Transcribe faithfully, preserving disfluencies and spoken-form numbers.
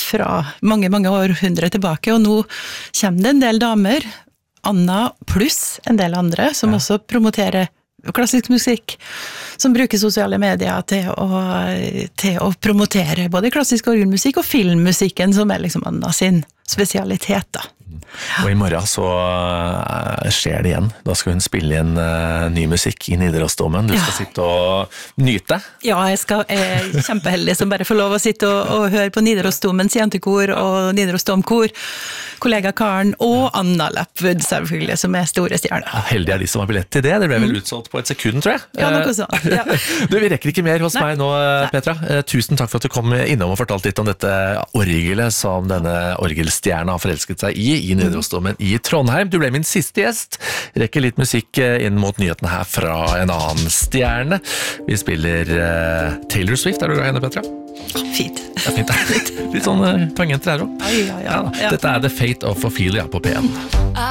fra mange, mange århundre tilbake, og nå kommer det en del damer, Anna pluss en del andre, som ja. Også promoterer klassisk musikk, som bruker sosiale medier til å, til å promotere både klassisk orgelmusikk og filmmusikken, som er liksom Anna sin spesialitet da. Og i morgen så skjer det igjen. Da skal hun spille inn uh, ny musikk i Nidarosdomen. Du skal ja. Sitte og nyte. Ja, jeg, skal, jeg er kjempeheldig som bare får lov å sitte og, og høre på Nidarosdomens jentekor og Nidarosdomkor, kollega Karen og Anna Lapwood selvfølgelig, som er store stjerner. Ja, heldig er de som har billett til det. Det ble vel utsolgt på et sekund, tror jeg. Ja, noe sånt. Ja. Du, vi rekker ikke mer hos Nei. Meg nå, Petra. Uh, tusen takk for at du kom innom og fortalte litt om dette orgelet som denne orgelstjerna har forelsket seg i, i Nidarosdomen i Trondheim. Du ble min siste gjest. Rekker litt musikk inn mot nyheten her fra en annen stjerne. Vi spiller uh, Taylor Swift. Er du glad i henne, Petra? Fint. Ja, fint. Litt sånn uh, tangenter her også. Ja, ja, ja. Ja, dette er The Fate of Ophelia på P en.